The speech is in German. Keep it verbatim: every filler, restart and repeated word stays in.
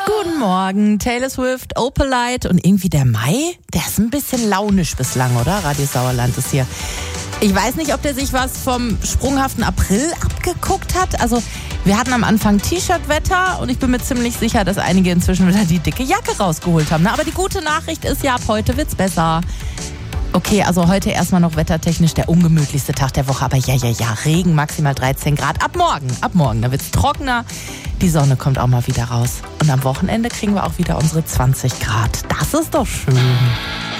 Guten Morgen, Taylor Swift, Opalite und irgendwie der Mai, der ist ein bisschen launisch bislang, oder? Radio Sauerland ist hier. Ich weiß nicht, ob der sich was vom sprunghaften April abgeguckt hat. Also wir hatten am Anfang T-Shirt-Wetter und ich bin mir ziemlich sicher, dass einige inzwischen wieder die dicke Jacke rausgeholt haben. Aber die gute Nachricht ist ja, ab heute wird's besser. Okay, also heute erstmal noch wettertechnisch der ungemütlichste Tag der Woche. Aber ja, ja, ja, Regen, maximal dreizehn Grad. Ab morgen, ab morgen, da wird's trockener. Die Sonne kommt auch mal wieder raus. Und am Wochenende kriegen wir auch wieder unsere zwanzig Grad. Das ist doch schön.